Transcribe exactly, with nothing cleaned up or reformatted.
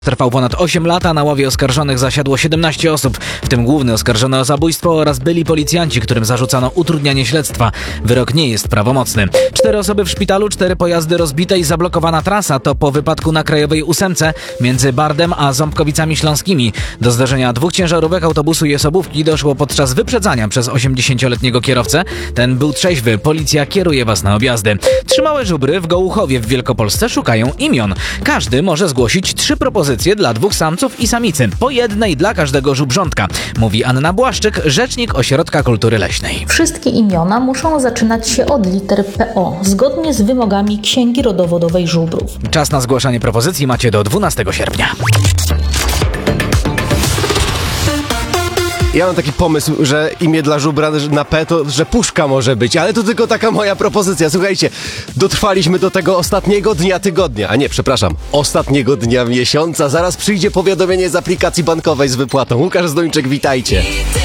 Trwał ponad osiem lat, a na ławie oskarżonych zasiadło siedemnaście osób, w tym główny oskarżony o zabójstwo oraz byli policjanci, którym zarzucano utrudnianie śledztwa. Wyrok nie jest prawomocny. Cztery osoby w szpitalu, cztery pojazdy rozbite i zablokowana trasa to po wypadku na Krajowej ósemce między Bardem a Ząbkowicami Śląskimi. Do zdarzenia dwóch ciężarówek autobusu i osobówki doszło podczas wyprzedzania przez osiemdziesięcioletniego kierowcę. Ten był trzeźwy. Policja kieruje was na objazdy. Trzy małe żubry w Gołuchowie w Wielkopolsce szukają imion. Każdy może zgłosić trzy propozycje dla dwóch samców i samicy, po jednej dla każdego żubrzątka, mówi Anna Błaszczyk, rzecznik Ośrodka Kultury Leśnej. Wszystkie imiona muszą zaczynać się od liter P O, zgodnie z wymogami Księgi Rodowodowej Żubrów. Czas na zgłaszanie propozycji macie do dwunastego sierpnia. Ja mam taki pomysł, że imię dla żubra na P to, że Puszka może być, ale to tylko taka moja propozycja. Słuchajcie, dotrwaliśmy do tego ostatniego dnia tygodnia, a nie, przepraszam, ostatniego dnia miesiąca. Zaraz przyjdzie powiadomienie z aplikacji bankowej z wypłatą. Łukasz Zdończyk, witajcie.